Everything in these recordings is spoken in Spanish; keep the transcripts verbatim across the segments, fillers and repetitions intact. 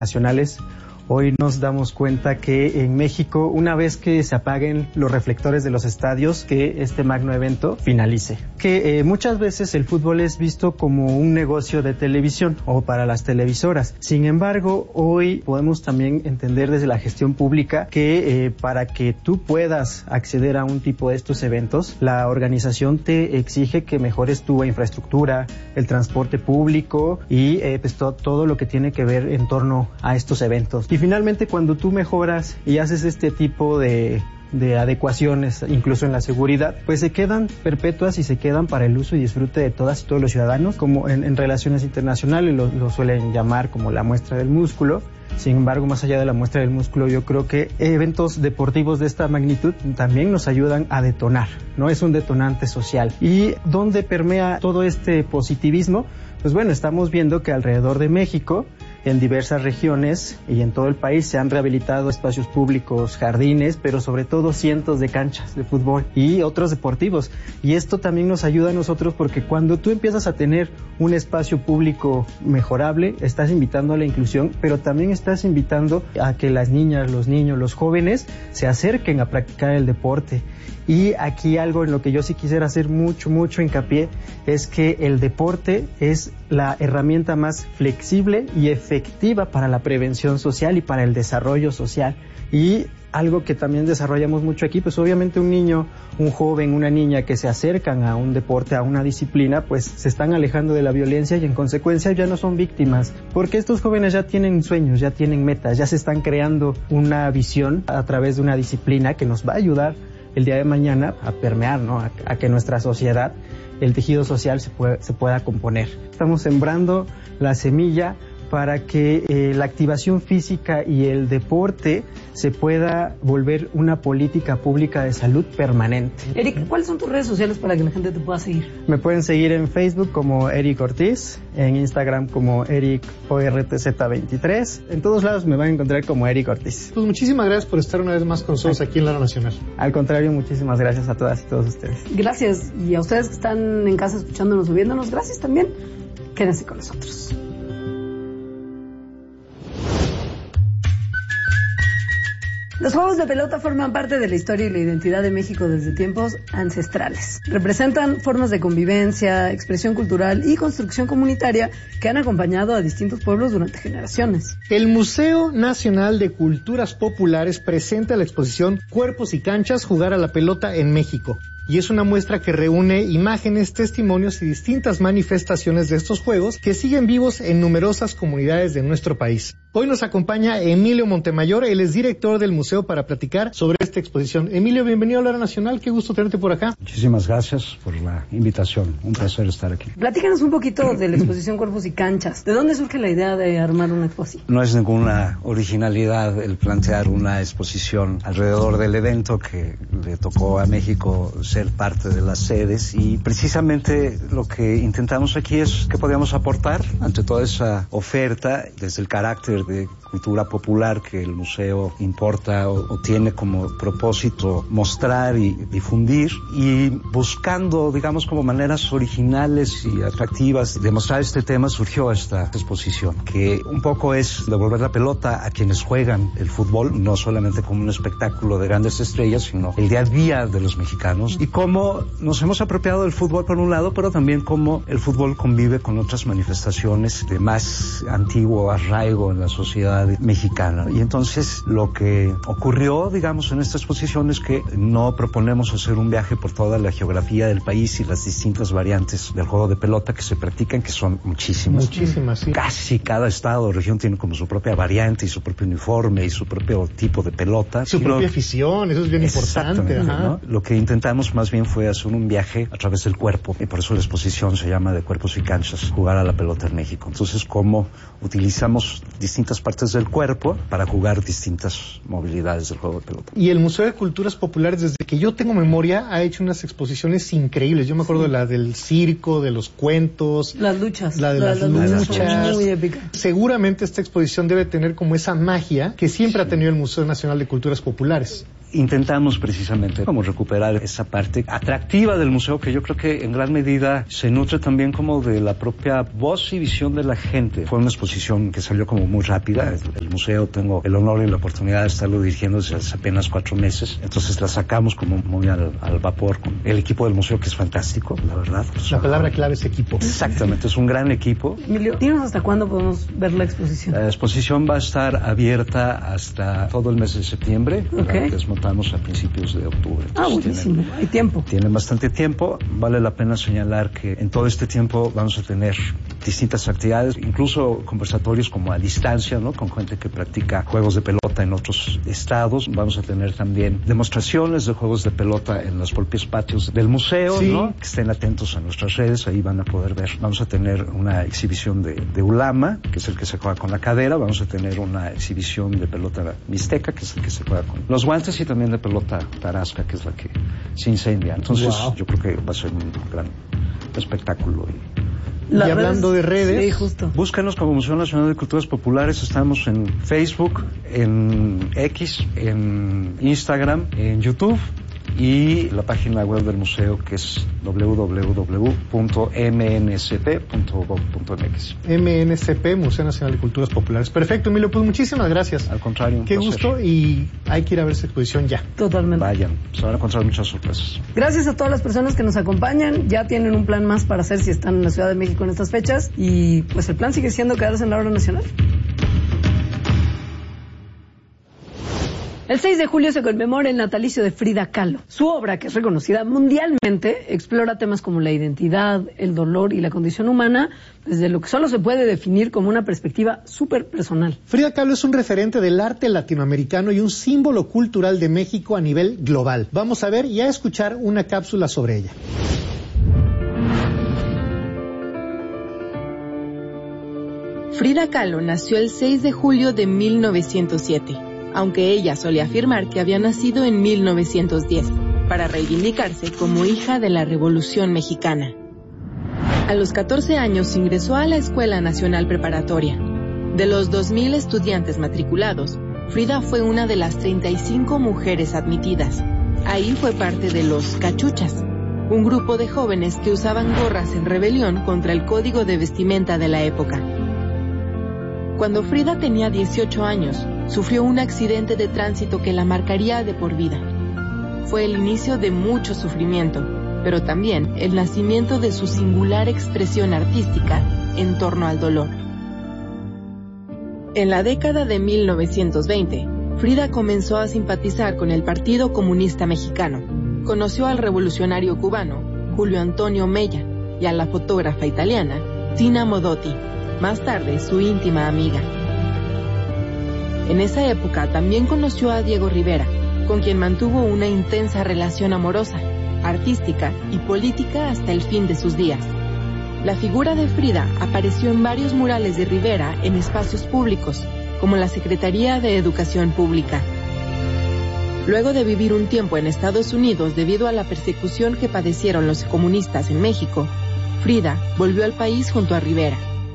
nacionales. Hoy nos damos cuenta que en México, una vez que se apaguen los reflectores de los estadios, que este magno evento finalice. Que eh, muchas veces el fútbol es visto como un negocio de televisión o para las televisoras. Sin embargo, hoy podemos también entender desde la gestión pública que eh, para que tú puedas acceder a un tipo de estos eventos, la organización te exige que mejores tu infraestructura, el transporte público y eh, pues, to- todo lo que tiene que ver en torno a estos eventos. Y finalmente, cuando tú mejoras y haces este tipo de, de adecuaciones, incluso en la seguridad, pues se quedan perpetuas y se quedan para el uso y disfrute de todas y todos los ciudadanos, como en, en relaciones internacionales lo, lo suelen llamar como la muestra del músculo. Sin embargo, más allá de la muestra del músculo, yo creo que eventos deportivos de esta magnitud también nos ayudan a detonar, ¿no? Es un detonante social. ¿Y dónde permea todo este positivismo? Pues bueno, estamos viendo que alrededor de México, en diversas regiones y en todo el país se han rehabilitado espacios públicos, jardines, pero sobre todo cientos de canchas de fútbol y otros deportivos. Y esto también nos ayuda a nosotros porque cuando tú empiezas a tener un espacio público mejorable, estás invitando a la inclusión, pero también estás invitando a que las niñas, los niños, los jóvenes se acerquen a practicar el deporte. Y aquí algo en lo que yo sí quisiera hacer mucho, mucho hincapié es que el deporte es la herramienta más flexible y efectiva para la prevención social y para el desarrollo social. Y algo que también desarrollamos mucho aquí, pues obviamente un niño, un joven, una niña que se acercan a un deporte, a una disciplina, pues se están alejando de la violencia y en consecuencia ya no son víctimas, porque estos jóvenes ya tienen sueños, ya tienen metas, ya se están creando una visión a través de una disciplina que nos va a ayudar el día de mañana a permear, ¿no? A, a que nuestra sociedad, el tejido social se, puede, se pueda componer. Estamos sembrando la semilla para que eh, la activación física y el deporte se pueda volver una política pública de salud permanente. Eric, ¿cuáles son tus redes sociales para que la gente te pueda seguir? Me pueden seguir en Facebook como Eric Ortiz, en Instagram como Eric O R T Z veintitrés, en todos lados me van a encontrar como Eric Ortiz. Pues muchísimas gracias por estar una vez más con nosotros aquí en La Hora Nacional. Al contrario, muchísimas gracias a todas y todos ustedes. Gracias, y a ustedes que están en casa escuchándonos o viéndonos, gracias también. Quédense con nosotros. Los juegos de pelota forman parte de la historia y la identidad de México desde tiempos ancestrales. Representan formas de convivencia, expresión cultural y construcción comunitaria que han acompañado a distintos pueblos durante generaciones. El Museo Nacional de Culturas Populares presenta la exposición Cuerpos y Canchas, jugar a la pelota en México. Y es una muestra que reúne imágenes, testimonios y distintas manifestaciones de estos juegos que siguen vivos en numerosas comunidades de nuestro país. Hoy nos acompaña Emilio Montemayor, él es director del museo, para platicar sobre esta exposición. Emilio, bienvenido a La Hora Nacional, qué gusto tenerte por acá. Muchísimas gracias por la invitación, un placer estar aquí. Platícanos un poquito de la exposición Cuerpos y Canchas. ¿De dónde surge la idea de armar una exposición? No es ninguna originalidad el plantear una exposición alrededor del evento que le tocó a México ser parte de las sedes, y precisamente lo que intentamos aquí es que podíamos aportar ante toda esa oferta, desde el carácter de cultura popular que el museo importa o, o tiene como propósito mostrar y difundir, y buscando, digamos, como maneras originales y atractivas de mostrar este tema, surgió esta exposición, que un poco es devolver la pelota a quienes juegan el fútbol, no solamente como un espectáculo de grandes estrellas, sino el día a día de los mexicanos, y cómo nos hemos apropiado del fútbol por un lado, pero también cómo el fútbol convive con otras manifestaciones de más antiguo arraigo en la sociedad mexicana. Y entonces lo que ocurrió, digamos, en esta exposición es que no proponemos hacer un viaje por toda la geografía del país y las distintas variantes del juego de pelota que se practican, que son muchísimas. Muchísimas, sí. Casi cada estado o región tiene como su propia variante y su propio uniforme y su propio tipo de pelota. Su y propia lo... afición, eso es bien importante. Ajá. ¿no? Lo que intentamos más bien fue hacer un viaje a través del cuerpo, y por eso la exposición se llama De Cuerpos y Canchas, jugar a la pelota en México. Entonces, cómo utilizamos distintas partes del cuerpo para jugar distintas movilidades del juego de pelota. Y el Museo de Culturas Populares, desde que yo tengo memoria, ha hecho unas exposiciones increíbles. Yo me acuerdo sí. de la del circo, de los cuentos, las luchas, la de la, las, las luchas, luchas. Muy épica. Seguramente esta exposición debe tener como esa magia que siempre sí. ha tenido el Museo Nacional de Culturas Populares. intentamos precisamente como recuperar esa parte atractiva del museo, que yo creo que en gran medida se nutre también como de la propia voz y visión de la gente. Fue una exposición que salió como muy rápida. El museo, tengo el honor y la oportunidad de estarlo dirigiendo desde hace apenas cuatro meses, entonces la sacamos como muy al, al vapor con el equipo del museo, que es fantástico, la verdad. La palabra clave es equipo. Exactamente, es un gran equipo. Emilio, dinos hasta cuándo podemos ver la exposición. La exposición va a estar abierta hasta todo el mes de septiembre. Okay. Desmontamos a principios de octubre. Ah, buenísimo, tienen, hay tiempo. Tienen bastante tiempo. Vale la pena señalar que en todo este tiempo vamos a tener distintas actividades, incluso conversatorios como a distancia, ¿no? Con gente que practica juegos de pelota en otros estados. Vamos a tener también demostraciones de juegos de pelota en los propios patios del museo, sí. ¿no? Que estén atentos a nuestras redes, ahí van a poder ver. Vamos a tener una exhibición de, de ulama, que es el que se juega con la cadera. Vamos a tener una exhibición de pelota mixteca, que es el que se juega con los guantes, y también de pelota tarasca, que es la que se incendia. Entonces, wow. Yo creo que va a ser un gran espectáculo. Y, y hablando de redes, sí, justo. Búscanos como Museo Nacional de Culturas Populares. Estamos en Facebook, en X, en Instagram, en YouTube, y la página web del museo, que es doble u doble u doble u punto m n c p punto gov punto m x. M N C P, Museo Nacional de Culturas Populares. Perfecto, Emilio, pues muchísimas gracias. Al contrario, un Qué placer. gusto, y hay que ir a ver esa exposición ya. Totalmente. Vayan, se van a encontrar muchas sorpresas. Gracias a todas las personas que nos acompañan. Ya tienen un plan más para hacer si están en la Ciudad de México en estas fechas, y pues el plan sigue siendo quedarse en la hora nacional. El seis de julio se conmemora el natalicio de Frida Kahlo. Su obra, que es reconocida mundialmente, explora temas como la identidad, el dolor y la condición humana desde lo que solo se puede definir como una perspectiva súper personal. Frida Kahlo es un referente del arte latinoamericano y un símbolo cultural de México a nivel global. Vamos a ver y a escuchar una cápsula sobre ella. Frida Kahlo nació el seis de julio de mil novecientos siete. Aunque ella solía afirmar que había nacido en mil novecientos diez, para reivindicarse como hija de la Revolución Mexicana. A los catorce años ingresó a la Escuela Nacional Preparatoria. De los dos mil estudiantes matriculados, Frida fue una de las treinta y cinco mujeres admitidas. Ahí fue parte de los Cachuchas, un grupo de jóvenes que usaban gorras en rebelión contra el código de vestimenta de la época. Cuando Frida tenía dieciocho años, sufrió un accidente de tránsito que la marcaría de por vida. Fue el inicio de mucho sufrimiento, pero también el nacimiento de su singular expresión artística en torno al dolor. En la década de mil novecientos veinte, Frida comenzó a simpatizar con el Partido Comunista Mexicano. Conoció al revolucionario cubano Julio Antonio Mella y a la fotógrafa italiana Tina Modotti, más tarde su íntima amiga. En esa época también conoció a Diego Rivera, con quien mantuvo una intensa relación amorosa, artística y política hasta el fin de sus días. La figura de Frida apareció en varios murales de Rivera en espacios públicos, como la Secretaría de Educación Pública. Luego de vivir un tiempo en Estados Unidos debido a la persecución que padecieron los comunistas en México, Frida volvió al país junto a Rivera.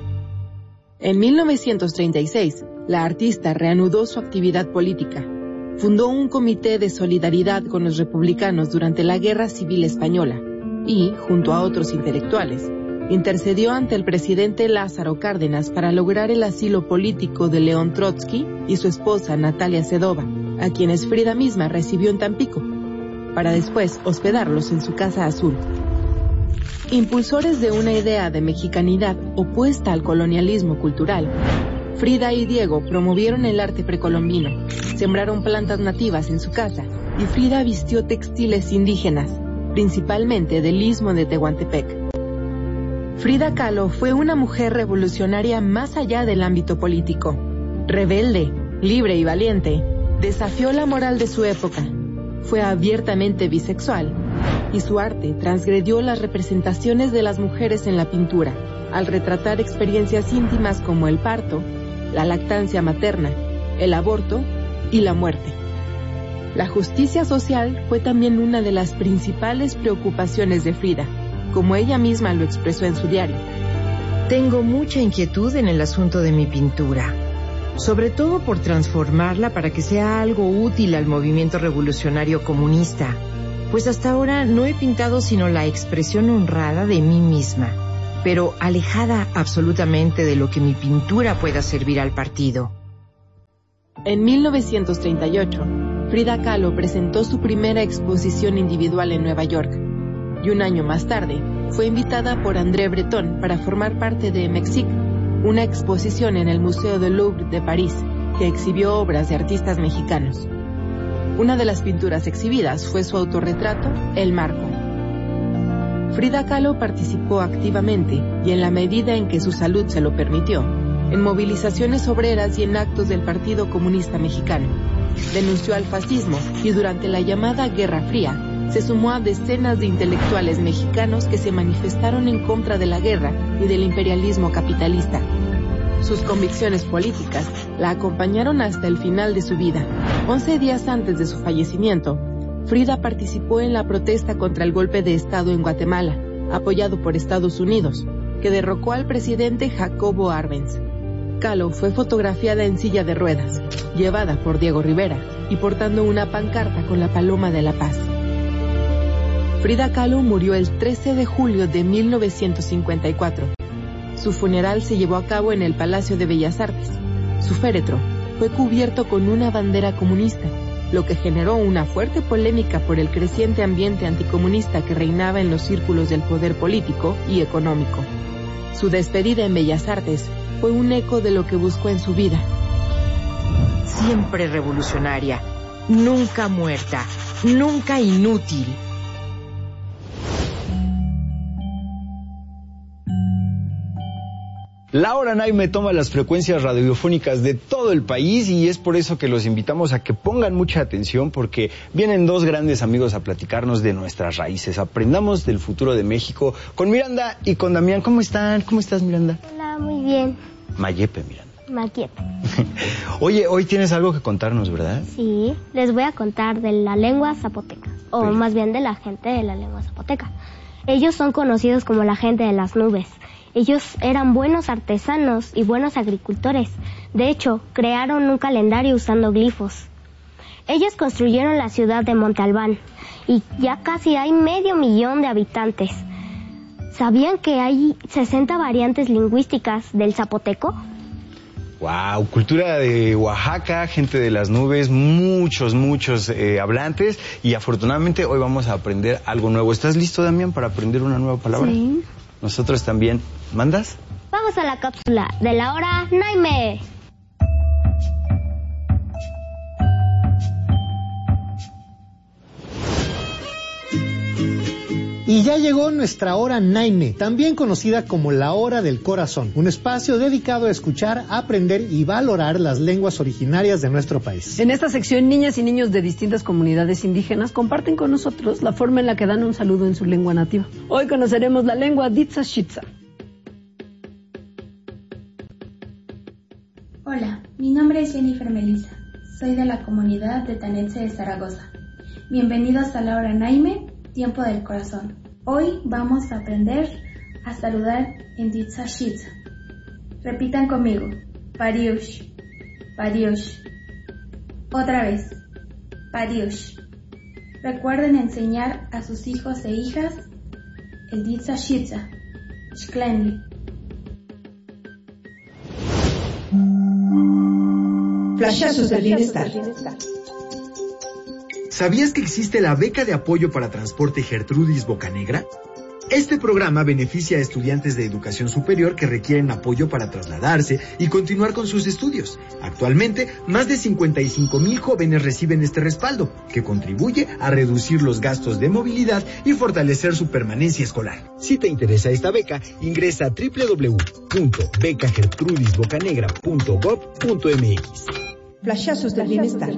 En mil novecientos treinta y seis, la artista reanudó su actividad política. Fundó un comité de solidaridad con los republicanos durante la Guerra Civil Española y, junto a otros intelectuales, intercedió ante el presidente Lázaro Cárdenas para lograr el asilo político de León Trotsky y su esposa Natalia Sedova, a quienes Frida misma recibió en Tampico, para después hospedarlos en su Casa Azul. Impulsores de una idea de mexicanidad opuesta al colonialismo cultural, Frida y Diego promovieron el arte precolombino, sembraron plantas nativas en su casa y Frida vistió textiles indígenas, principalmente del istmo de Tehuantepec. Frida Kahlo fue una mujer revolucionaria más allá del ámbito político. Rebelde, libre y valiente, desafió la moral de su época. Fue abiertamente bisexual y su arte transgredió las representaciones de las mujeres en la pintura, al retratar experiencias íntimas como el parto, la lactancia materna, el aborto y la muerte. La justicia social fue también una de las principales preocupaciones de Frida, como ella misma lo expresó en su diario. Tengo mucha inquietud en el asunto de mi pintura. sobre todo por transformarla para que sea algo útil al movimiento revolucionario comunista, pues hasta ahora no he pintado sino la expresión honrada de mí misma, pero alejada absolutamente de lo que mi pintura pueda servir al partido. En mil novecientos treinta y ocho, Frida Kahlo presentó su primera exposición individual en Nueva York, y un año más tarde fue invitada por André Breton para formar parte de Mexique, una exposición en el Museo del Louvre de París que exhibió obras de artistas mexicanos. Una de las pinturas exhibidas fue su autorretrato, El Marco. Frida Kahlo participó activamente, y en la medida en que su salud se lo permitió, en movilizaciones obreras y en actos del Partido Comunista Mexicano. Denunció al fascismo y durante la llamada Guerra Fría se sumó a decenas de intelectuales mexicanos que se manifestaron en contra de la guerra y del imperialismo capitalista. Sus convicciones políticas la acompañaron hasta el final de su vida. Once días antes de su fallecimiento, Frida participó en la protesta contra el golpe de Estado en Guatemala, apoyado por Estados Unidos, que derrocó al presidente Jacobo Arbenz. Kahlo fue fotografiada en silla de ruedas, llevada por Diego Rivera y portando una pancarta con la paloma de la paz. Frida Kahlo murió el trece de julio de mil novecientos cincuenta y cuatro. Su funeral se llevó a cabo en el Palacio de Bellas Artes. Su féretro fue cubierto con una bandera comunista, lo que generó una fuerte polémica por el creciente ambiente anticomunista que reinaba en los círculos del poder político y económico. Su despedida en Bellas Artes fue un eco de lo que buscó en su vida. Siempre revolucionaria, nunca muerta, nunca inútil. La Hora Naime toma las frecuencias radiofónicas de todo el país y es por eso que los invitamos a que pongan mucha atención porque vienen dos grandes amigos a platicarnos de nuestras raíces. Aprendamos del futuro de México con Miranda y con Damián. ¿Cómo están? ¿Cómo estás, Miranda? Hola, muy bien. Mayepe, Miranda. Mayepe. Oye, hoy tienes algo que contarnos, ¿verdad? Sí, les voy a contar de la lengua zapoteca, o sí. más bien de la gente de la lengua zapoteca. Ellos son conocidos como la gente de las nubes. Ellos eran buenos artesanos y buenos agricultores. De hecho, crearon un calendario usando glifos. Ellos construyeron la ciudad de Monte Albán y ya casi hay medio millón de habitantes. ¿Sabían que hay sesenta variantes lingüísticas del zapoteco? Wow, cultura de Oaxaca, gente de las nubes, muchos, muchos eh, hablantes y afortunadamente hoy vamos a aprender algo nuevo. ¿Estás listo, Damián, para aprender una nueva palabra? Sí. Nosotros también. ¿Mandas? Vamos a la cápsula de la Hora Naime. Y ya llegó nuestra Hora Naime, también conocida como la Hora del Corazón, un espacio dedicado a escuchar, aprender y valorar las lenguas originarias de nuestro país. En esta sección, niñas y niños de distintas comunidades indígenas comparten con nosotros la forma en la que dan un saludo en su lengua nativa. Hoy conoceremos la lengua Ditzashitza. Hola, mi nombre es Jennifer Melissa. Soy de la comunidad de Tanetse de Zaragoza. Bienvenidos a la Hora Naime, Tiempo del Corazón. Hoy vamos a aprender a saludar en Ditzashitza. Repitan conmigo. Pariush, Pariush. Otra vez. Pariush. Recuerden enseñar a sus hijos e hijas el Ditzashitza. Shklenli. Flashazos del bienestar. ¿Sabías que existe la beca de apoyo para transporte Gertrudis Bocanegra? Este programa beneficia a estudiantes de educación superior que requieren apoyo para trasladarse y continuar con sus estudios. Actualmente, más de cincuenta y cinco mil jóvenes reciben este respaldo, que contribuye a reducir los gastos de movilidad y fortalecer su permanencia escolar. Si te interesa esta beca, ingresa a doble u doble u doble u punto beca gertrudis bocanegra punto gob punto m x. Flashazos del bienestar.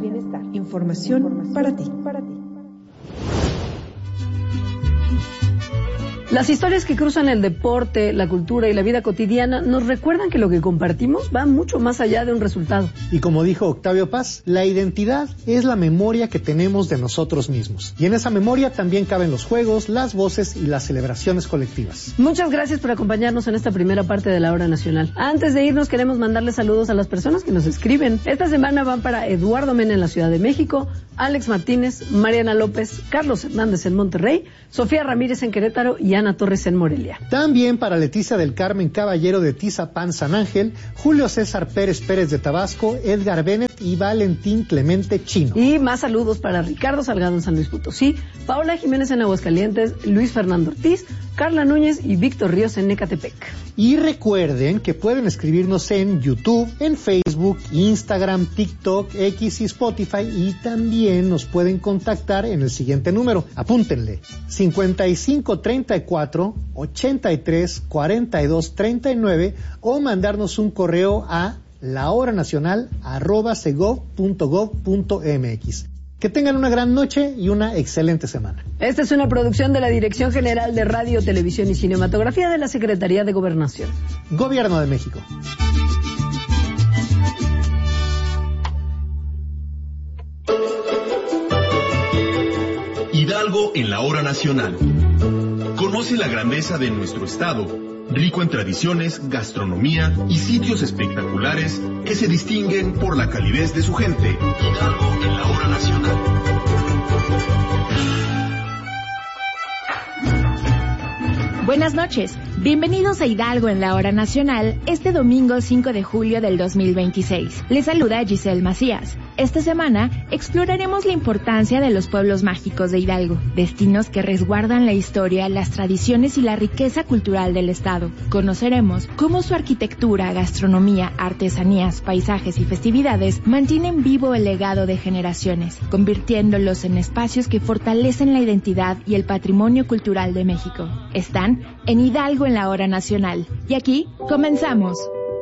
Información para ti. La Las historias que cruzan el deporte, la cultura y la vida cotidiana nos recuerdan que lo que compartimos va mucho más allá de un resultado. Y como dijo Octavio Paz, la identidad es la memoria que tenemos de nosotros mismos. Y en esa memoria también caben los juegos, las voces y las celebraciones colectivas. Muchas gracias por acompañarnos en esta primera parte de la Hora Nacional. Antes de irnos, queremos mandarles saludos a las personas que nos escriben. Esta semana van para Eduardo Mena en la Ciudad de México, Alex Martínez, Mariana López, Carlos Hernández en Monterrey, Sofía Ramírez en Querétaro y Ana Torres en Morelia. También para Leticia del Carmen Caballero de Tizapán, San Ángel, Julio César Pérez Pérez de Tabasco, Edgar Bennett y Valentín Clemente Chino. Y más saludos para Ricardo Salgado en San Luis Potosí, Paola Jiménez en Aguascalientes, Luis Fernando Ortiz, Carla Núñez y Víctor Ríos en Ecatepec. Y recuerden que pueden escribirnos en YouTube, en Facebook, Instagram, TikTok, X y Spotify, y también nos pueden contactar en el siguiente número. Apúntenle: cincuenta y cinco treinta y cuatro ochenta y tres cuarenta y dos treinta y nueve o mandarnos un correo a lahoranacional arroba segov punto gov punto mx. Que tengan una gran noche y una excelente semana. Esta es una producción de la Dirección General de Radio, Televisión y Cinematografía de la Secretaría de Gobernación. Gobierno de México. Hidalgo en la Hora Nacional. Conoce la grandeza de nuestro estado, rico en tradiciones, gastronomía y sitios espectaculares que se distinguen por la calidez de su gente. Hidalgo en la Hora Nacional. Buenas noches, bienvenidos a Hidalgo en la Hora Nacional, este domingo cinco de julio del dos mil veintiséis. Les saluda Giselle Macías. Esta semana exploraremos la importancia de los pueblos mágicos de Hidalgo, destinos que resguardan la historia, las tradiciones y la riqueza cultural del estado. Conoceremos cómo su arquitectura, gastronomía, artesanías, paisajes y festividades mantienen vivo el legado de generaciones, convirtiéndolos en espacios que fortalecen la identidad y el patrimonio cultural de México. Están en Hidalgo en la Hora Nacional. Y aquí comenzamos.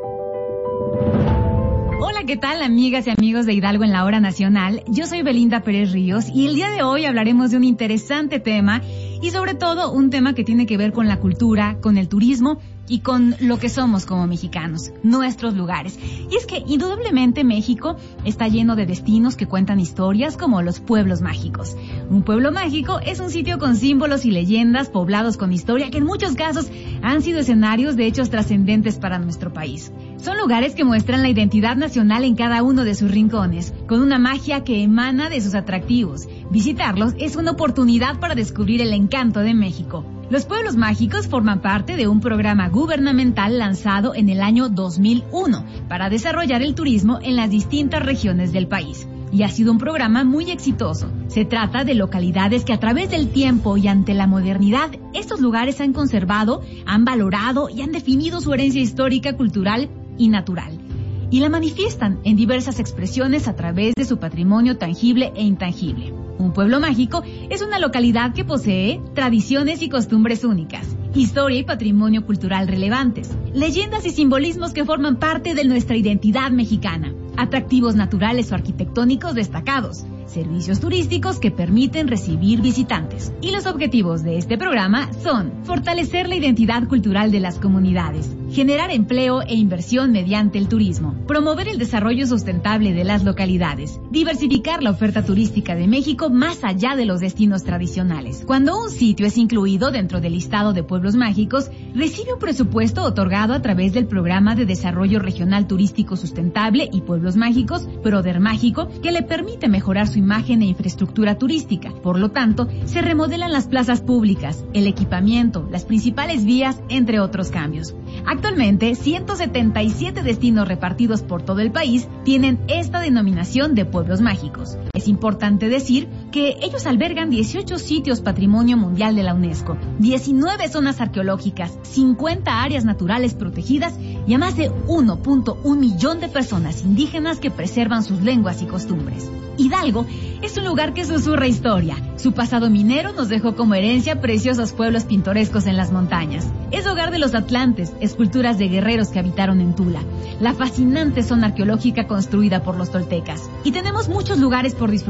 Hola, ¿qué tal, amigas y amigos de Hidalgo en la Hora Nacional? Yo soy Belinda Pérez Ríos y el día de hoy hablaremos de un interesante tema y sobre todo un tema que tiene que ver con la cultura, con el turismo y con lo que somos como mexicanos, nuestros lugares. Y es que indudablemente México está lleno de destinos que cuentan historias como los pueblos mágicos. Un pueblo mágico es un sitio con símbolos y leyendas poblados con historia que en muchos casos han sido escenarios de hechos trascendentes para nuestro país. Son lugares que muestran la identidad nacional en cada uno de sus rincones, con una magia que emana de sus atractivos. Visitarlos es una oportunidad para descubrir el encanto de México. Los pueblos mágicos forman parte de un programa gubernamental lanzado en el año dos mil uno para desarrollar el turismo en las distintas regiones del país. Y ha sido un programa muy exitoso. Se trata de localidades que a través del tiempo y ante la modernidad, estos lugares han conservado, han valorado y han definido su herencia histórica, cultural y natural. Y la manifiestan en diversas expresiones a través de su patrimonio tangible e intangible. Un pueblo mágico es una localidad que posee tradiciones y costumbres únicas, historia y patrimonio cultural relevantes, leyendas y simbolismos que forman parte de nuestra identidad mexicana, atractivos naturales o arquitectónicos destacados, servicios turísticos que permiten recibir visitantes. Y los objetivos de este programa son fortalecer la identidad cultural de las comunidades, generar empleo e inversión mediante el turismo, promover el desarrollo sustentable de las localidades, diversificar la oferta turística de México más allá de los destinos tradicionales. Cuando un sitio es incluido dentro del listado de pueblos mágicos, recibe un presupuesto otorgado a través del Programa de Desarrollo Regional Turístico Sustentable y Pueblos Mágicos, Proder Mágico, que le permite mejorar su imagen e infraestructura turística. Por lo tanto, se remodelan las plazas públicas, el equipamiento, las principales vías, entre otros cambios. Actualmente, ciento setenta y siete destinos repartidos por todo el país tienen esta denominación de pueblos mágicos. Es importante decir que ellos albergan dieciocho sitios Patrimonio Mundial de la UNESCO, diecinueve zonas arqueológicas, cincuenta áreas naturales protegidas y a más de uno punto uno millón de personas indígenas que preservan sus lenguas y costumbres. Hidalgo es un lugar que susurra historia. Su pasado minero nos dejó como herencia preciosos pueblos pintorescos en las montañas. Es hogar de los atlantes, esculturas de guerreros que habitaron en Tula, la fascinante zona arqueológica construida por los toltecas. Y tenemos muchos lugares por disfrutar.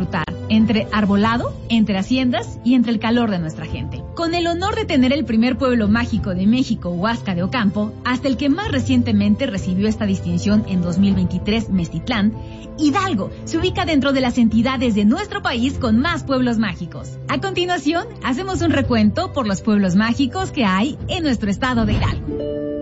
entre arbolado, entre haciendas y entre el calor de nuestra gente. Con el honor de tener el primer pueblo mágico de México, Huasca de Ocampo, hasta el que más recientemente recibió esta distinción en dos mil veintitrés, Mestitlán, Hidalgo se ubica dentro de las entidades de nuestro país con más pueblos mágicos. A continuación, hacemos un recuento por los pueblos mágicos que hay en nuestro estado de Hidalgo.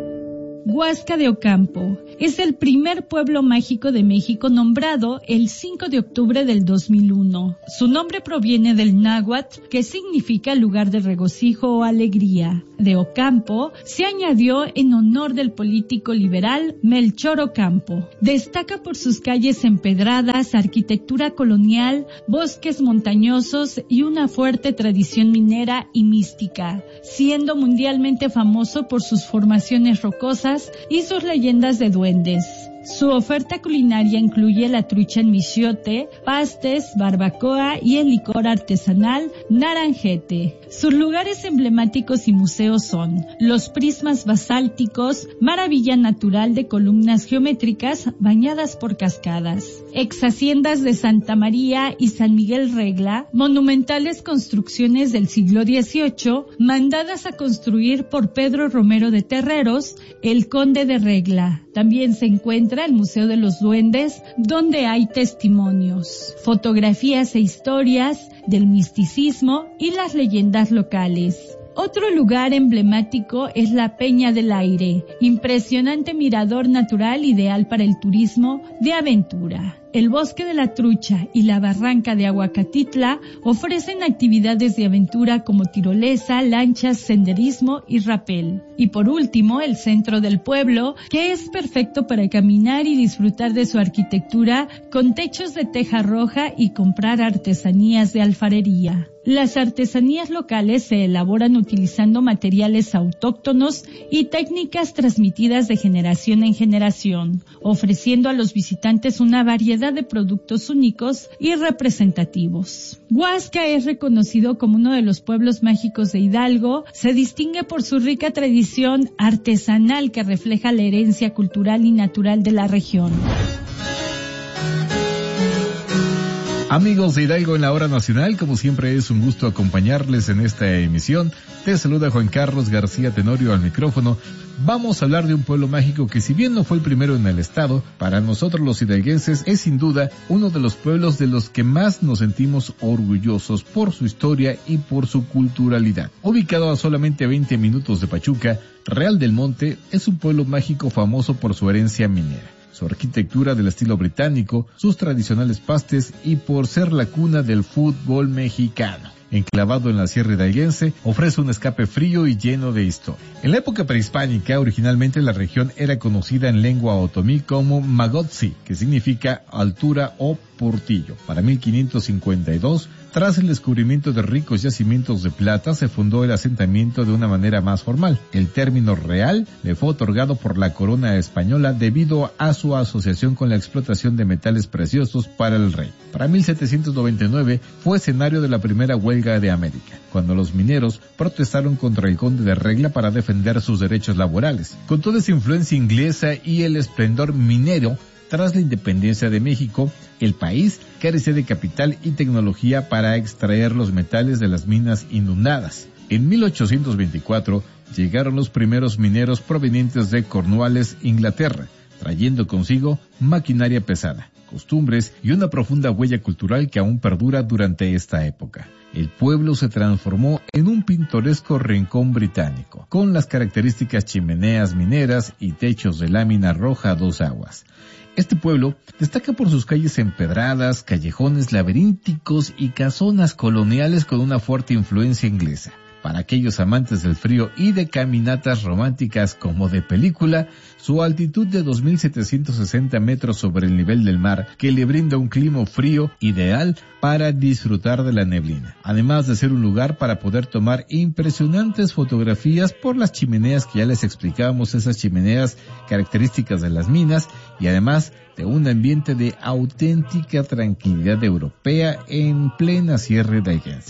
Huasca de Ocampo es el primer pueblo mágico de México nombrado el cinco de octubre del dos mil uno. Su nombre proviene del náhuatl, que significa lugar de regocijo o alegría. De Ocampo se añadió en honor del político liberal Melchor Ocampo. Destaca por sus calles empedradas, arquitectura colonial, bosques montañosos y una fuerte tradición minera y mística, siendo mundialmente famoso por sus formaciones rocosas y sus leyendas de duendes. Su oferta culinaria incluye la trucha en michiote, pastes, barbacoa y el licor artesanal naranjete. Sus lugares emblemáticos y museos son los prismas basálticos, maravilla natural de columnas geométricas bañadas por cascadas, ex haciendas de Santa María y San Miguel Regla, monumentales construcciones del siglo dieciocho, mandadas a construir por Pedro Romero de Terreros, el conde de Regla. También se encuentra el Museo de los Duendes, donde hay testimonios, fotografías e historias del misticismo y las leyendas locales. Otro lugar emblemático es la Peña del Aire, impresionante mirador natural ideal para el turismo de aventura. El Bosque de la Trucha y la Barranca de Aguacatitla ofrecen actividades de aventura como tirolesa, lanchas, senderismo y rapel. Y por último, el centro del pueblo, que es perfecto para caminar y disfrutar de su arquitectura con techos de teja roja y comprar artesanías de alfarería. Las artesanías locales se elaboran utilizando materiales autóctonos y técnicas transmitidas de generación en generación, ofreciendo a los visitantes una variedad de productos únicos y representativos. Huasca es reconocido como uno de los pueblos mágicos de Hidalgo. Se distingue por su rica tradición artesanal que refleja la herencia cultural y natural de la región. Amigos de Hidalgo en la Hora Nacional, como siempre es un gusto acompañarles en esta emisión. Te saluda Juan Carlos García Tenorio al micrófono. Vamos a hablar de un pueblo mágico que, si bien no fue el primero en el estado, para nosotros los hidalguenses es sin duda uno de los pueblos de los que más nos sentimos orgullosos por su historia y por su culturalidad. Ubicado a solamente veinte minutos de Pachuca, Real del Monte es un pueblo mágico famoso por su herencia minera, su arquitectura del estilo británico, sus tradicionales pastes y por ser la cuna del fútbol mexicano. Enclavado en la sierra hidalguense, ofrece un escape frío y lleno de historia. En la época prehispánica, originalmente la región era conocida en lengua otomí como Magotzi, que significa altura o portillo. Para mil quinientos cincuenta y dos, tras el descubrimiento de ricos yacimientos de plata, se fundó el asentamiento de una manera más formal. El término real le fue otorgado por la corona española debido a su asociación con la explotación de metales preciosos para el rey. Para mil setecientos noventa y nueve fue escenario de la primera huelga de América, cuando los mineros protestaron contra el conde de Regla para defender sus derechos laborales. Con toda esa influencia inglesa y el esplendor minero, tras la independencia de México, el país carecía de capital y tecnología para extraer los metales de las minas inundadas. En mil ochocientos veinticuatro llegaron los primeros mineros provenientes de Cornualles, Inglaterra, trayendo consigo maquinaria pesada, costumbres y una profunda huella cultural que aún perdura durante esta época. El pueblo se transformó en un pintoresco rincón británico, con las características chimeneas mineras y techos de lámina roja a dos aguas. Este pueblo destaca por sus calles empedradas, callejones laberínticos y casonas coloniales con una fuerte influencia inglesa. Para aquellos amantes del frío y de caminatas románticas como de película, su altitud de dos mil setecientos sesenta metros sobre el nivel del mar, que le brinda un clima frío ideal para disfrutar de la neblina, además de ser un lugar para poder tomar impresionantes fotografías por las chimeneas que ya les explicábamos, esas chimeneas características de las minas, y además de un ambiente de auténtica tranquilidad europea en plena sierra hidalguense.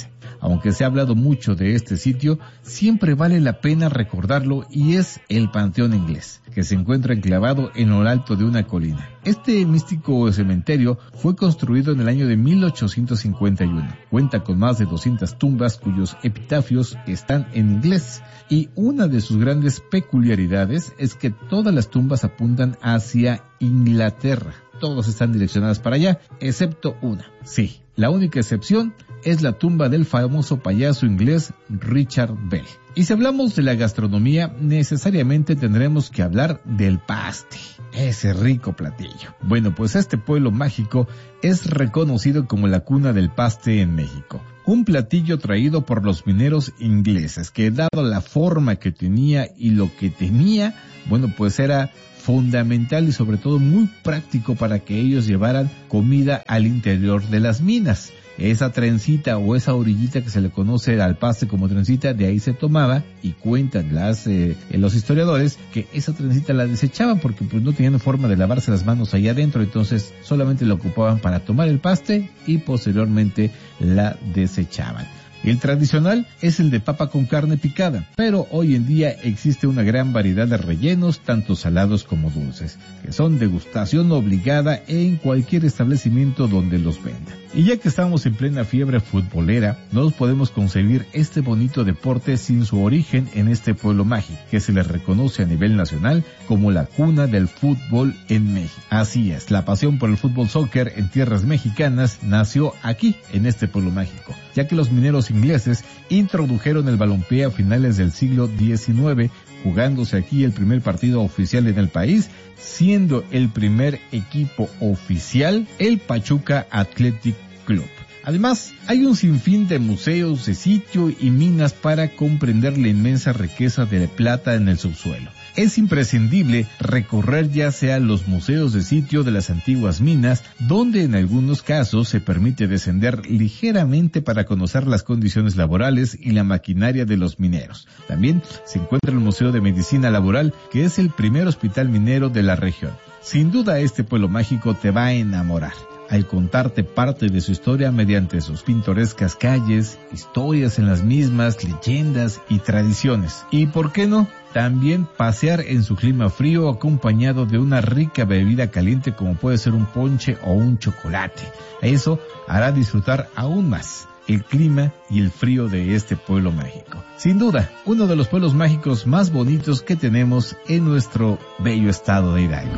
Aunque se ha hablado mucho de este sitio, siempre vale la pena recordarlo y es el Panteón Inglés, que se encuentra enclavado en lo alto de una colina. Este místico cementerio fue construido en el año de mil ochocientos cincuenta y uno. Cuenta con más de doscientas tumbas cuyos epitafios están en inglés. Y una de sus grandes peculiaridades es que todas las tumbas apuntan hacia Inglaterra. Todas están direccionadas para allá, excepto una. Sí, la única excepción es la tumba del famoso payaso inglés Richard Bell. Y si hablamos de la gastronomía, necesariamente tendremos que hablar del paste, ese rico platillo. Bueno, pues este pueblo mágico es reconocido como la cuna del paste en México. Un platillo traído por los mineros ingleses, que dado la forma que tenía y lo que tenía, bueno, pues era fundamental y sobre todo muy práctico para que ellos llevaran comida al interior de las minas. Esa trencita o esa orillita que se le conoce al paste como trencita, de ahí se tomaba, y cuentan las eh, los historiadores que esa trencita la desechaban porque pues no tenían forma de lavarse las manos allá adentro, entonces solamente la ocupaban para tomar el paste y posteriormente la desechaban. El tradicional es el de papa con carne picada, pero hoy en día existe una gran variedad de rellenos, tanto salados como dulces, que son degustación obligada en cualquier establecimiento donde los vendan. Y ya que estamos en plena fiebre futbolera, no podemos concebir este bonito deporte sin su origen en este pueblo mágico, que se le reconoce a nivel nacional como la cuna del fútbol en México. Así es, la pasión por el fútbol soccer en tierras mexicanas nació aquí, en este pueblo mágico, ya que los mineros ingleses introdujeron el balompié a finales del siglo diecinueve, jugándose aquí el primer partido oficial en el país, siendo el primer equipo oficial el Pachuca Athletic Club. Además, hay un sinfín de museos de sitio y minas para comprender la inmensa riqueza de plata en el subsuelo. Es imprescindible recorrer ya sea los museos de sitio de las antiguas minas, donde en algunos casos se permite descender ligeramente para conocer las condiciones laborales y la maquinaria de los mineros. También se encuentra el Museo de Medicina Laboral, que es el primer hospital minero de la región. Sin duda este pueblo mágico te va a enamorar al contarte parte de su historia mediante sus pintorescas calles, historias en las mismas, leyendas y tradiciones. ¿Y por qué no? También pasear en su clima frío acompañado de una rica bebida caliente como puede ser un ponche o un chocolate. Eso hará disfrutar aún más el clima y el frío de este pueblo mágico. Sin duda, uno de los pueblos mágicos más bonitos que tenemos en nuestro bello estado de Hidalgo.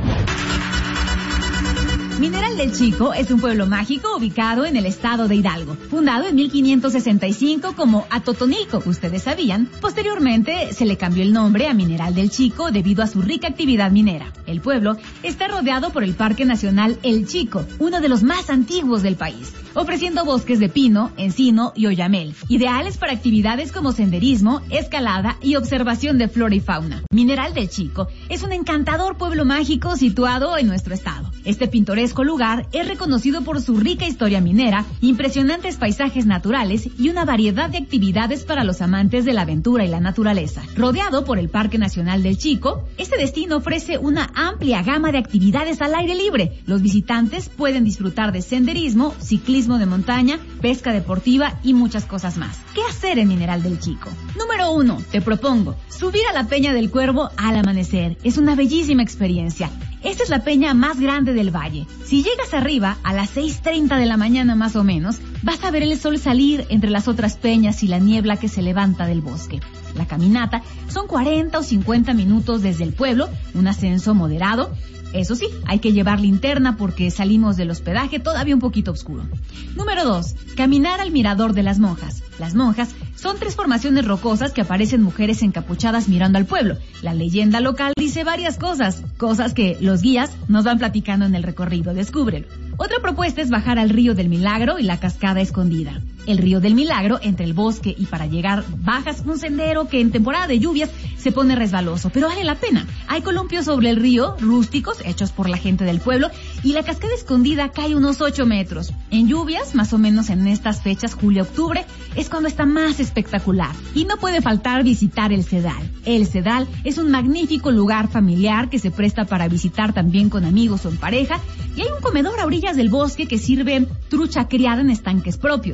Mineral del Chico es un pueblo mágico ubicado en el estado de Hidalgo, fundado en mil quinientos sesenta y cinco como Atotonilco, ustedes sabían. Posteriormente se le cambió el nombre a Mineral del Chico debido a su rica actividad minera. El pueblo está rodeado por el Parque Nacional El Chico, uno de los más antiguos del país, ofreciendo bosques de pino, encino y oyamel, ideales para actividades como senderismo, escalada y observación de flora y fauna. Mineral del Chico es un encantador pueblo mágico situado en nuestro estado. Este pintoresco lugar es reconocido por su rica historia minera, impresionantes paisajes naturales y una variedad de actividades para los amantes de la aventura y la naturaleza. Rodeado por el Parque Nacional del Chico, este destino ofrece una amplia gama de actividades al aire libre. Los visitantes pueden disfrutar de senderismo, ciclismo de montaña, pesca deportiva y muchas cosas más. ¿Qué hacer en Mineral del Chico? Número uno, te propongo subir a la Peña del Cuervo al amanecer. Es una bellísima experiencia. Esta es la peña más grande del valle. Si llegas arriba a las seis treinta de la mañana más o menos, vas a ver el sol salir entre las otras peñas y la niebla que se levanta del bosque. La caminata son cuarenta o cincuenta minutos desde el pueblo, un ascenso moderado. Eso sí, hay que llevar linterna porque salimos del hospedaje todavía un poquito oscuro. Número dos, caminar al Mirador de las Monjas. Las monjas son tres formaciones rocosas que aparecen mujeres encapuchadas mirando al pueblo. La leyenda local dice varias cosas, cosas que los guías nos van platicando en el recorrido. Descúbrelo. Otra propuesta es bajar al Río del Milagro y la Cascada Escondida. El Río del Milagro, entre el bosque y para llegar bajas un sendero que en temporada de lluvias se pone resbaloso, pero vale la pena. Hay columpios sobre el río, rústicos, hechos por la gente del pueblo, y la Cascada Escondida cae unos ocho metros. En lluvias, más o menos en estas fechas, julio-octubre, es cuando está más espectacular. Y no puede faltar visitar el Cedal. El Cedal es un magnífico lugar familiar que se presta para visitar también con amigos o en pareja, y hay un comedor a orillas del bosque que sirve trucha criada en estanques propios. Pide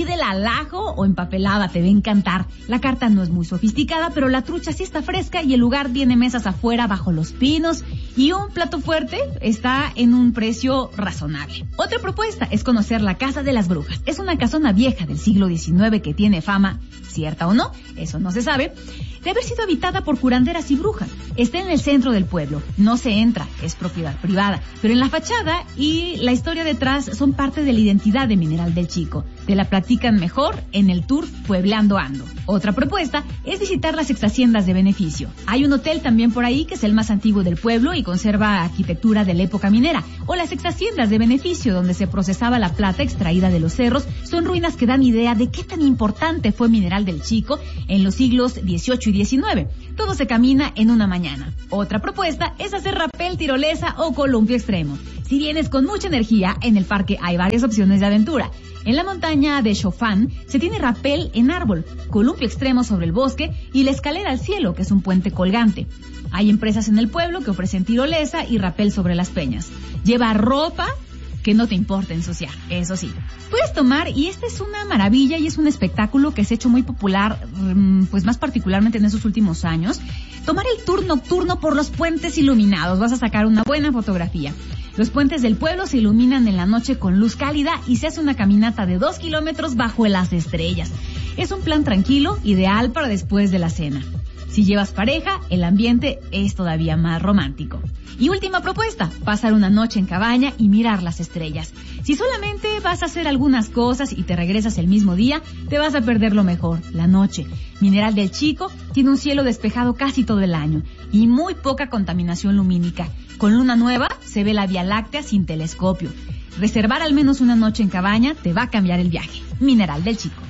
Pídela al ajo o empapelada, te va a encantar. La carta no es muy sofisticada, pero la trucha sí está fresca y el lugar tiene mesas afuera bajo los pinos y un plato fuerte está en un precio razonable. Otra propuesta es conocer la Casa de las Brujas. Es una casona vieja del siglo diecinueve que tiene fama, cierta o no, eso no se sabe, de haber sido habitada por curanderas y brujas. Está en el centro del pueblo, no se entra, es propiedad privada, pero en la fachada y la historia detrás son parte de la identidad de Mineral del Chico. Te la platican mejor en el tour Puebleando Ando. Otra propuesta es visitar las ex haciendas de beneficio. Hay un hotel también por ahí que es el más antiguo del pueblo y conserva arquitectura de la época minera. O las ex haciendas de beneficio donde se procesaba la plata extraída de los cerros. Son ruinas que dan idea de qué tan importante fue Mineral del Chico en los siglos dieciocho y diecinueve. Todo se camina en una mañana. Otra propuesta es hacer rapel, tirolesa o columpio extremo. Si vienes con mucha energía, en el parque hay varias opciones de aventura. En la montaña de Chofán se tiene rapel en árbol, columpio extremo sobre el bosque y la escalera al cielo, que es un puente colgante. Hay empresas en el pueblo que ofrecen tirolesa y rapel sobre las peñas. Lleva ropa que no te importa ensuciar, eso sí. Puedes tomar, y esta es una maravilla y es un espectáculo que se ha hecho muy popular, pues más particularmente en esos últimos años, tomar el tour nocturno por los puentes iluminados. Vas a sacar una buena fotografía. Los puentes del pueblo se iluminan en la noche con luz cálida y se hace una caminata de dos kilómetros bajo las estrellas. Es un plan tranquilo, ideal para después de la cena. Si llevas pareja, el ambiente es todavía más romántico. Y última propuesta, pasar una noche en cabaña y mirar las estrellas. Si solamente vas a hacer algunas cosas y te regresas el mismo día, te vas a perder lo mejor, la noche. Mineral del Chico tiene un cielo despejado casi todo el año y muy poca contaminación lumínica. Con luna nueva se ve la Vía Láctea sin telescopio. Reservar al menos una noche en cabaña te va a cambiar el viaje. Mineral del Chico.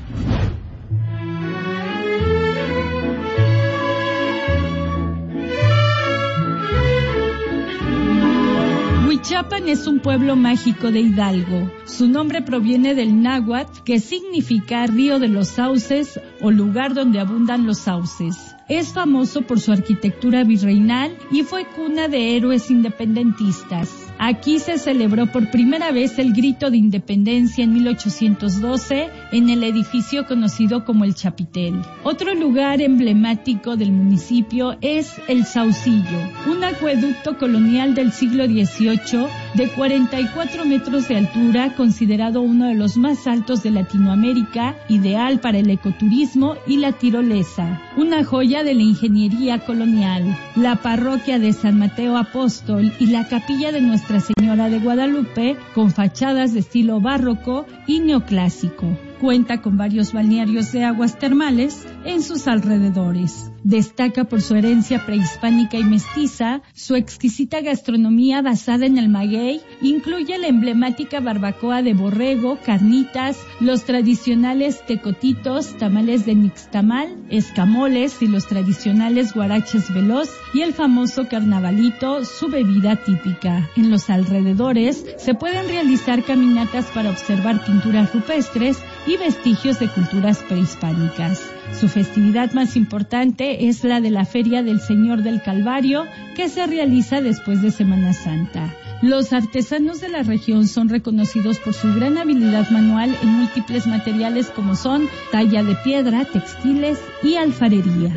Huichapan es un pueblo mágico de Hidalgo. Su nombre proviene del náhuatl, que significa río de los sauces o lugar donde abundan los sauces. Es famoso por su arquitectura virreinal y fue cuna de héroes independentistas. Aquí se celebró por primera vez el grito de independencia en mil ochocientos doce en el edificio conocido como el Chapitel. Otro lugar emblemático del municipio es el Saucillo, un acueducto colonial del siglo dieciocho de cuarenta y cuatro metros de altura, considerado uno de los más altos de Latinoamérica, ideal para el ecoturismo y la tirolesa. Una joya de la ingeniería colonial. La parroquia de San Mateo Apóstol y la capilla de Nuestra Señora de Guadalupe, con fachadas de estilo barroco y neoclásico. Cuenta con varios balnearios de aguas termales en sus alrededores. Destaca por su herencia prehispánica y mestiza, su exquisita gastronomía basada en el maguey, incluye la emblemática barbacoa de borrego, carnitas, los tradicionales tecotitos, tamales de nixtamal, escamoles y los tradicionales guaraches veloz y el famoso carnavalito, su bebida típica. En los alrededores se pueden realizar caminatas para observar pinturas rupestres y vestigios de culturas prehispánicas. Su festividad más importante es la de la Feria del Señor del Calvario, que se realiza después de Semana Santa. Los artesanos de la región son reconocidos por su gran habilidad manual en múltiples materiales como son talla de piedra, textiles y alfarería.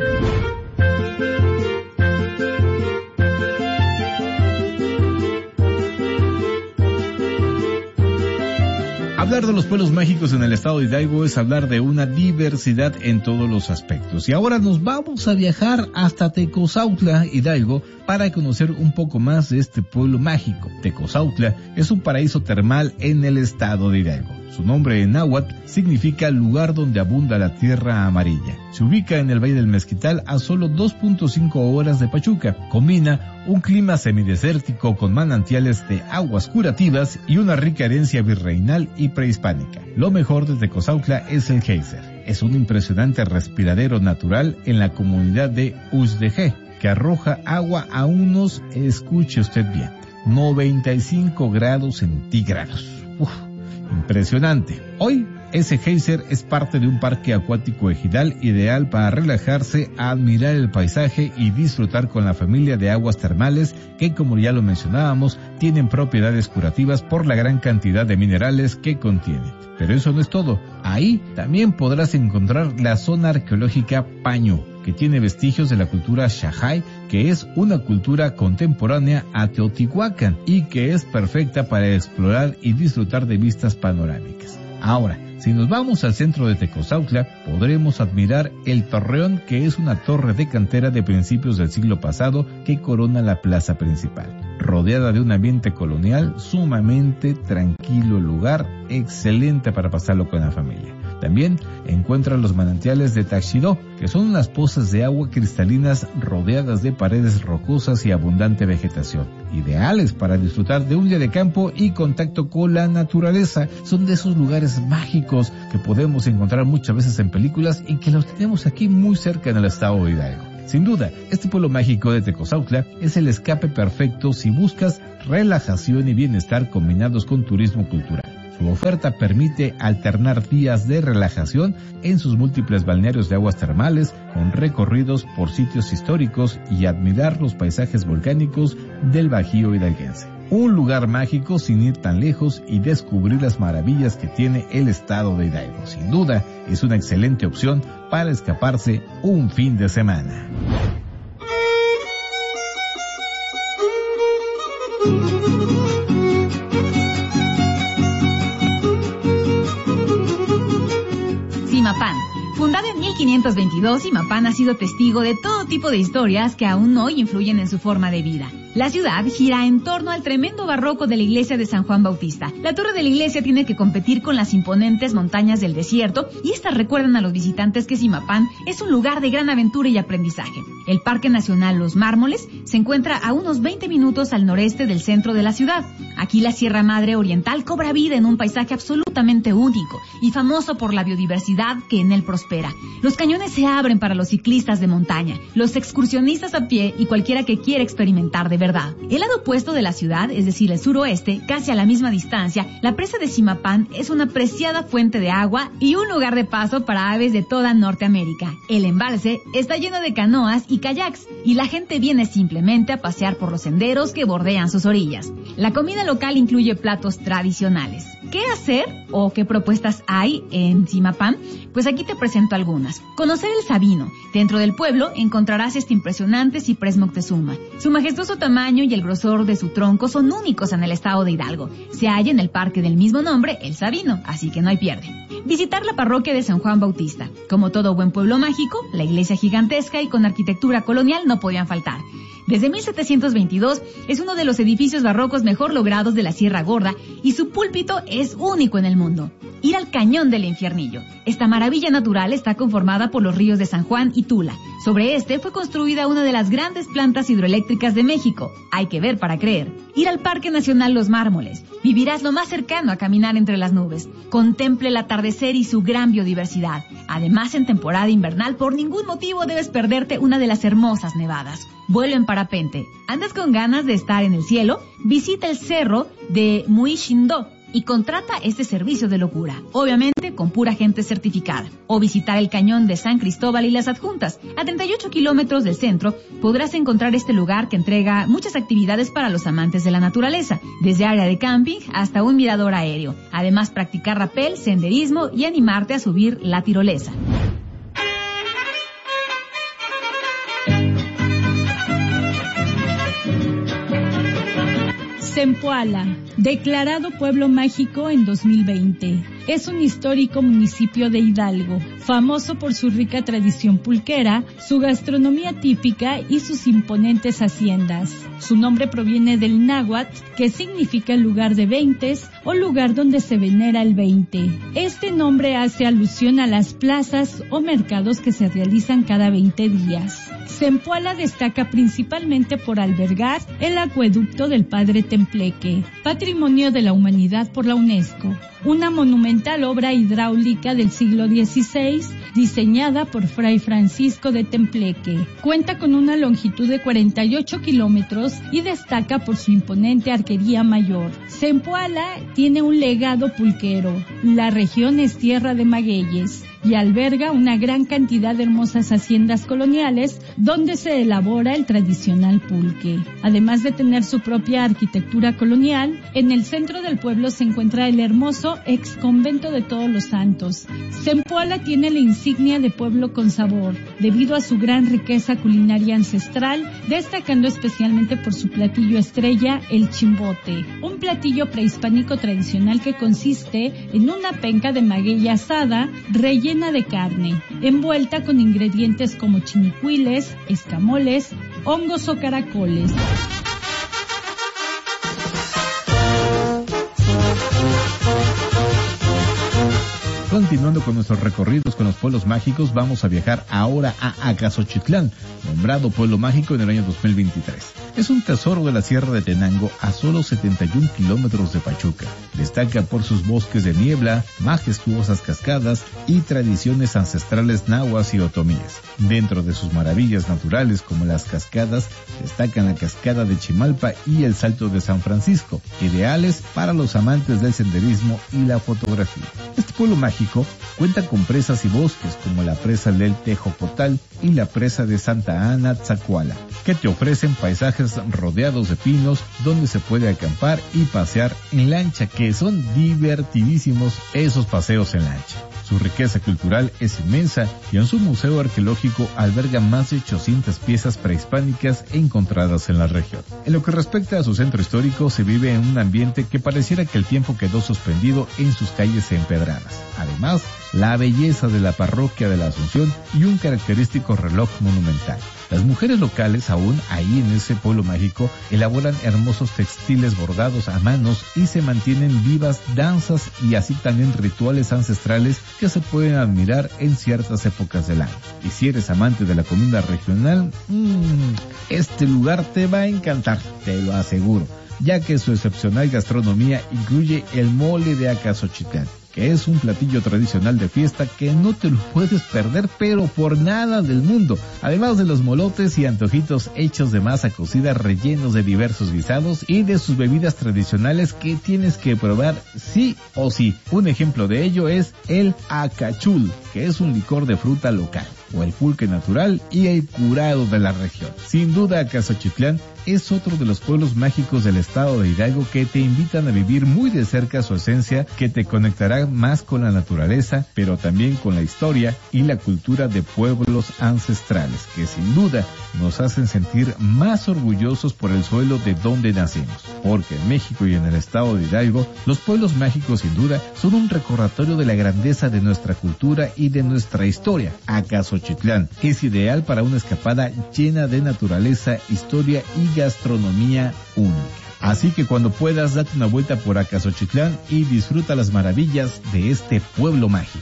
Hablar de los pueblos mágicos en el estado de Hidalgo es hablar de una diversidad en todos los aspectos. Y ahora nos vamos a viajar hasta Tecozautla, Hidalgo, para conocer un poco más de este pueblo mágico. Tecozautla es un paraíso termal en el estado de Hidalgo. Su nombre en náhuatl significa lugar donde abunda la tierra amarilla. Se ubica en el Valle del Mezquital a solo dos punto cinco horas de Pachuca. Combina un clima semidesértico con manantiales de aguas curativas y una rica herencia virreinal y prehispánica. Lo mejor de Tecozautla es el geyser. Es un impresionante respiradero natural en la comunidad de Uzdejé, que arroja agua a unos, escuche usted bien, noventa y cinco grados centígrados. Uf, impresionante. Hoy Ese geyser es parte de un parque acuático ejidal ideal para relajarse, admirar el paisaje y disfrutar con la familia de aguas termales que, como ya lo mencionábamos, tienen propiedades curativas por la gran cantidad de minerales que contienen. Pero eso no es todo. Ahí también podrás encontrar la zona arqueológica Paño, que tiene vestigios de la cultura Xajay, que es una cultura contemporánea a Teotihuacán y que es perfecta para explorar y disfrutar de vistas panorámicas. Ahora, si nos vamos al centro de Tecozautla, podremos admirar el Torreón, que es una torre de cantera de principios del siglo pasado que corona la plaza principal. Rodeada de un ambiente colonial, sumamente tranquilo el lugar, excelente para pasarlo con la familia. También encuentran los manantiales de Taxidó, que son unas pozas de agua cristalinas rodeadas de paredes rocosas y abundante vegetación, ideales para disfrutar de un día de campo y contacto con la naturaleza. Son de esos lugares mágicos que podemos encontrar muchas veces en películas y que los tenemos aquí muy cerca en el estado de Hidalgo. Sin duda, este pueblo mágico de Tecozautla es el escape perfecto si buscas relajación y bienestar combinados con turismo cultural. Su oferta permite alternar días de relajación en sus múltiples balnearios de aguas termales con recorridos por sitios históricos y admirar los paisajes volcánicos del Bajío hidalguense. Un lugar mágico sin ir tan lejos y descubrir las maravillas que tiene el estado de Hidalgo. Sin duda, es una excelente opción para escaparse un fin de semana. Zimapán. Fundada en mil quinientos veintidós, Zimapán ha sido testigo de todo tipo de historias que aún hoy influyen en su forma de vida. La ciudad gira en torno al tremendo barroco de la iglesia de San Juan Bautista. La torre de la iglesia tiene que competir con las imponentes montañas del desierto y estas recuerdan a los visitantes que Zimapán es un lugar de gran aventura y aprendizaje. El Parque Nacional Los Mármoles se encuentra a unos veinte minutos al noreste del centro de la ciudad. Aquí la Sierra Madre Oriental cobra vida en un paisaje absolutamente único y famoso por la biodiversidad que en él prospera. Los cañones se abren para los ciclistas de montaña, los excursionistas a pie y cualquiera que quiera experimentar de verdad. El lado opuesto de la ciudad, es decir, el suroeste, casi a la misma distancia, la presa de Zimapán es una preciada fuente de agua y un lugar de paso para aves de toda Norteamérica. El embalse está lleno de canoas y kayaks y la gente viene simplemente a pasear por los senderos que bordean sus orillas. La comida local incluye platos tradicionales. ¿Qué hacer o qué propuestas hay en Zimapán? Pues aquí te presento algunas. Conocer el Sabino. Dentro del pueblo encontrarás este impresionante ciprés Moctezuma. Su majestuoso tamaño y el grosor de su tronco son únicos en el estado de Hidalgo. Se halla en el parque del mismo nombre, el Sabino, así que no hay pierde. Visitar la parroquia de San Juan Bautista. Como todo buen pueblo mágico, la iglesia gigantesca y con arquitectura colonial no podían faltar. Desde mil setecientos veintidós es uno de los edificios barrocos mejor logrados de la Sierra Gorda y su púlpito es único en el mundo. Ir al Cañón del Infiernillo. Esta maravilla natural está conformada por los ríos de San Juan y Tula. Sobre este fue construida una de las grandes plantas hidroeléctricas de México. Hay que ver para creer. Ir al Parque Nacional Los Mármoles. Vivirás lo más cercano a caminar entre las nubes. Contemple el atardecer y su gran biodiversidad. Además, en temporada invernal, por ningún motivo debes perderte una de las hermosas nevadas. Vuelo en parapente. ¿Andas con ganas de estar en el cielo? Visita el cerro de Muishindó y contrata este servicio de locura, obviamente con pura gente certificada. O visitar el cañón de San Cristóbal y las adjuntas. A treinta y ocho kilómetros del centro podrás encontrar este lugar que entrega muchas actividades para los amantes de la naturaleza, desde área de camping hasta un mirador aéreo. Además, practicar rapel, senderismo y animarte a subir la tirolesa. Zempoala, declarado pueblo mágico en dos mil veinte. Es un histórico municipio de Hidalgo, famoso por su rica tradición pulquera, su gastronomía típica y sus imponentes haciendas. Su nombre proviene del náhuatl, que significa lugar de veintes o lugar donde se venera el veinte. Este nombre hace alusión a las plazas o mercados que se realizan cada veinte días. Zempoala destaca principalmente por albergar el acueducto del Padre Tembleque, Patrimonio de la Humanidad por la UNESCO, una monumental obra hidráulica del siglo dieciséis diseñada por Fray Francisco de Tembleque. Cuenta con una longitud de cuarenta y ocho kilómetros y destaca por su imponente arquería mayor. Zempoala tiene un legado pulquero. La región es tierra de magueyes y alberga una gran cantidad de hermosas haciendas coloniales donde se elabora el tradicional pulque. Además de tener su propia arquitectura colonial, en el centro del pueblo se encuentra el hermoso ex convento de Todos los Santos. Zempoala tiene la insignia de pueblo con sabor, debido a su gran riqueza culinaria ancestral, destacando especialmente por su platillo estrella, el chimbote, un platillo prehispánico tradicional que consiste en una penca de maguey asada rellena de carne, envuelta con ingredientes como chinicuiles, escamoles, hongos o caracoles. Continuando con nuestros recorridos con los pueblos mágicos, vamos a viajar ahora a Acaxochitlán, nombrado pueblo mágico en el año dos mil veintitrés. Es un tesoro de la Sierra de Tenango a solo setenta y un kilómetros de Pachuca. Destaca por sus bosques de niebla, majestuosas cascadas y tradiciones ancestrales nahuas y otomíes. Dentro de sus maravillas naturales como las cascadas, destacan la cascada de Chimalpa y el Salto de San Francisco, ideales para los amantes del senderismo y la fotografía. Este pueblo mágico cuenta con presas y bosques como la presa del Tejocotal y la presa de Santa Ana Tzacuala, que te ofrecen paisajes rodeados de pinos donde se puede acampar y pasear en lancha, que son divertidísimos esos paseos en lancha. Su riqueza cultural es inmensa y en su museo arqueológico alberga más de ochocientas piezas prehispánicas encontradas en la región. En lo que respecta a su centro histórico, se vive en un ambiente que pareciera que el tiempo quedó suspendido en sus calles empedradas. Además, la belleza de la parroquia de la Asunción y un característico reloj monumental. Las mujeres locales, aún ahí en ese pueblo mágico, elaboran hermosos textiles bordados a manos y se mantienen vivas danzas y así también rituales ancestrales que se pueden admirar en ciertas épocas del año. Y si eres amante de la comida regional, mmm, este lugar te va a encantar, te lo aseguro, ya que su excepcional gastronomía incluye el mole de Acaxochitlán, que es un platillo tradicional de fiesta que no te lo puedes perder, pero por nada del mundo. Además de los molotes y antojitos hechos de masa cocida rellenos de diversos guisados y de sus bebidas tradicionales que tienes que probar sí o sí. Un ejemplo de ello es el acachul, que es un licor de fruta local, o el pulque natural y el curado de la región. Sin duda, Acaxochitlán es otro de los pueblos mágicos del estado de Hidalgo que te invitan a vivir muy de cerca su esencia, que te conectará más con la naturaleza, pero también con la historia y la cultura de pueblos ancestrales, que sin duda nos hacen sentir más orgullosos por el suelo de donde nacemos. Porque en México y en el estado de Hidalgo, los pueblos mágicos sin duda son un recordatorio de la grandeza de nuestra cultura y de nuestra historia. Acaxochitlán es ideal para una escapada llena de naturaleza, historia y gastronomía única. Así que cuando puedas, date una vuelta por Acaxochitlán y disfruta las maravillas de este pueblo mágico.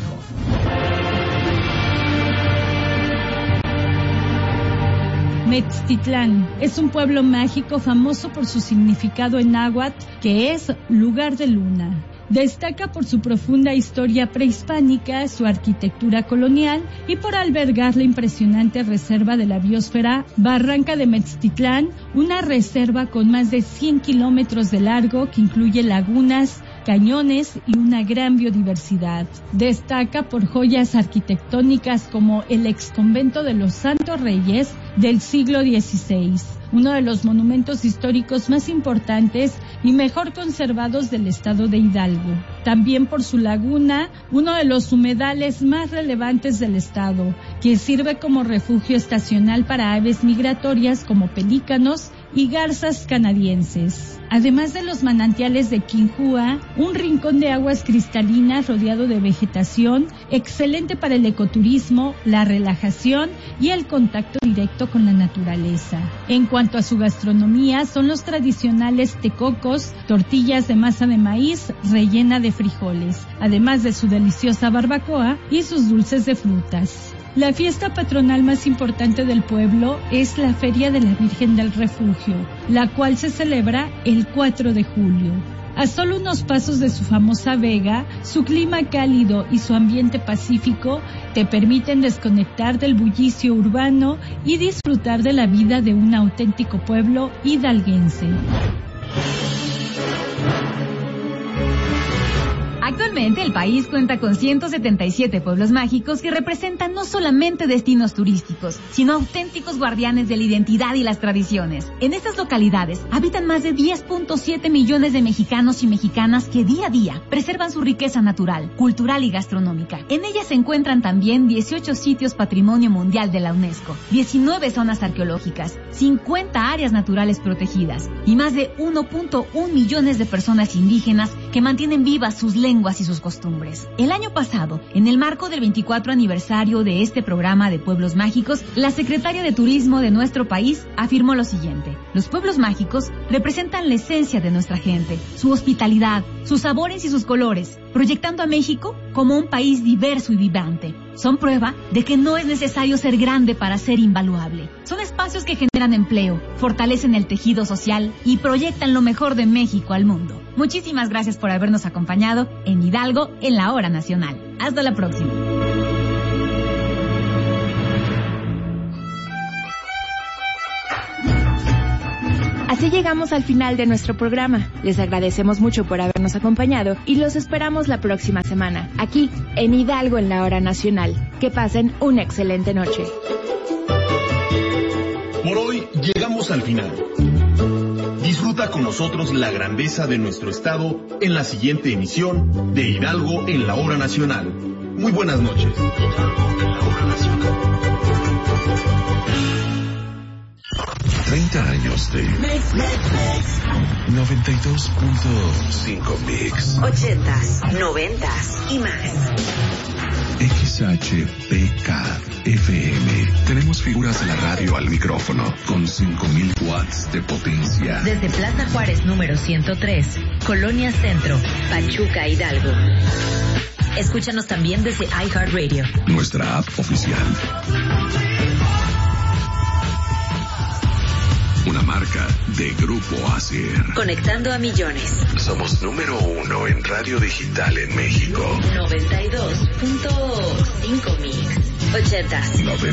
Metztitlán es un pueblo mágico famoso por su significado en náhuatl, que es lugar de luna. Destaca por su profunda historia prehispánica, su arquitectura colonial y por albergar la impresionante reserva de la biosfera Barranca de Metztitlán, una reserva con más de cien kilómetros de largo que incluye lagunas, cañones y una gran biodiversidad. Destaca por joyas arquitectónicas como el exconvento de los Santos Reyes del siglo dieciséis, uno de los monumentos históricos más importantes y mejor conservados del estado de Hidalgo. También por su laguna, uno de los humedales más relevantes del estado, que sirve como refugio estacional para aves migratorias como pelícanos y garzas canadienses. Además de los manantiales de Quinjúa, un rincón de aguas cristalinas rodeado de vegetación, excelente para el ecoturismo, la relajación y el contacto directo con la naturaleza. En cuanto a su gastronomía, son los tradicionales tecocos, tortillas de masa de maíz rellena de frijoles, además de su deliciosa barbacoa y sus dulces de frutas. La fiesta patronal más importante del pueblo es la Feria de la Virgen del Refugio, la cual se celebra el cuatro de julio. A solo unos pasos de su famosa vega, su clima cálido y su ambiente pacífico te permiten desconectar del bullicio urbano y disfrutar de la vida de un auténtico pueblo hidalguense. Actualmente el país cuenta con ciento setenta y siete pueblos mágicos que representan no solamente destinos turísticos, sino auténticos guardianes de la identidad y las tradiciones. En estas localidades habitan más de diez punto siete millones de mexicanos y mexicanas que día a día preservan su riqueza natural, cultural y gastronómica. En ellas se encuentran también dieciocho sitios Patrimonio Mundial de la UNESCO, diecinueve zonas arqueológicas, cincuenta áreas naturales protegidas y más de uno punto uno millones de personas indígenas que mantienen vivas sus lenguas y sus costumbres. El año pasado, en el marco del veinticuatro aniversario de este programa de Pueblos Mágicos, la secretaria de Turismo de nuestro país afirmó lo siguiente: los pueblos mágicos representan la esencia de nuestra gente, su hospitalidad, sus sabores y sus colores, proyectando a México como un país diverso y vibrante. Son prueba de que no es necesario ser grande para ser invaluable. Son espacios que generan empleo, fortalecen el tejido social y proyectan lo mejor de México al mundo. Muchísimas gracias por habernos acompañado en Hidalgo en la Hora Nacional. Hasta la próxima. Así llegamos al final de nuestro programa. Les agradecemos mucho por habernos acompañado y los esperamos la próxima semana, aquí en Hidalgo en la Hora Nacional. Que pasen una excelente noche. Por hoy llegamos al final. Disfruta con nosotros la grandeza de nuestro estado en la siguiente emisión de Hidalgo en la Hora Nacional. Muy buenas noches. Hidalgo en la Hora Nacional. treinta años de Mix, mix, mix. noventa y dos punto cinco Mix. ochentas, noventas y más. X H P K F M. Tenemos figuras de la radio al micrófono con cinco mil watts de potencia. Desde Plaza Juárez número ciento tres, Colonia Centro, Pachuca, Hidalgo. Escúchanos también desde iHeartRadio. Nuestra app oficial. Una marca de Grupo Acer. Conectando a millones. Somos número uno en radio digital en México. noventa y dos punto cinco Mix. ochentas. noventa